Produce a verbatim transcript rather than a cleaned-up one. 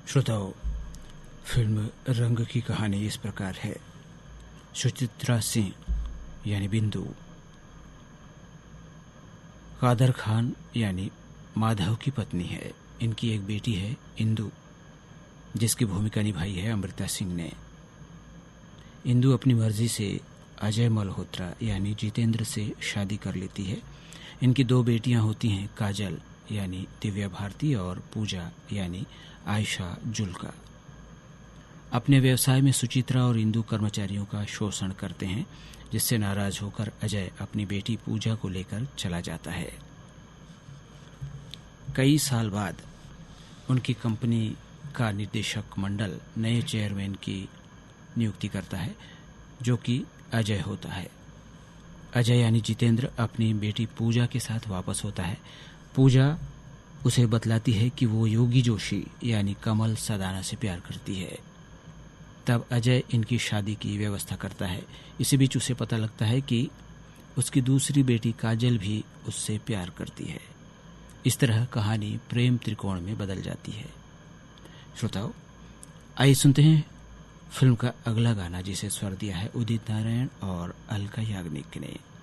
श्रोताओं, फिल्म रंग की कहानी इस प्रकार है। सुचित्रा सिंह यानी बिंदु, कादर खान यानी माधव की पत्नी है। इनकी एक बेटी है इंदु, जिसकी भूमिका निभाई है अमृता सिंह ने। इंदु अपनी मर्जी से अजय मल्होत्रा यानी जितेंद्र से शादी कर लेती है। इनकी दो बेटियां होती हैं, काजल यानी दिव्या भारती और पूजा यानी आयशा जुल्का। अपने व्यवसाय में सुचित्रा और इंदु कर्मचारियों का शोषण करते हैं, जिससे नाराज होकर अजय अपनी बेटी पूजा को लेकर चला जाता है। कई साल बाद उनकी कंपनी का निदेशक मंडल नए चेयरमैन की नियुक्ति करता है, जो कि अजय होता है। अजय यानी जितेंद्र अपनी बेटी पूजा के साथ वापस होता है। पूजा उसे बतलाती है कि वो योगी जोशी यानी कमल सदाना से प्यार करती है। तब अजय इनकी शादी की व्यवस्था करता है। इसी बीच उसे पता लगता है कि उसकी दूसरी बेटी काजल भी उससे प्यार करती है। इस तरह कहानी प्रेम त्रिकोण में बदल जाती है। श्रोताओ, आइए सुनते हैं फिल्म का अगला गाना, जिसे स्वर दिया है उदित नारायण और अलका याग्निक ने।